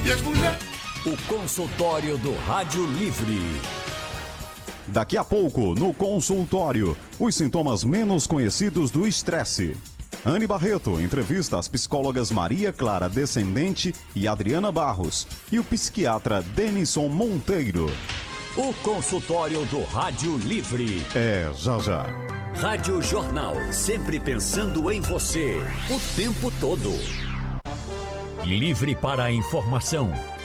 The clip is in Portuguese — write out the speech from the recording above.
E as mulheres? O consultório do Rádio Livre. Daqui a pouco, no consultório, os sintomas menos conhecidos do estresse. Anne Barreto entrevista as psicólogas Maria Clara Descendente e Adriana Barros e o psiquiatra Denison Monteiro. O consultório do Rádio Livre. Já já. Rádio Jornal, sempre pensando em você, o tempo todo. Livre para a informação,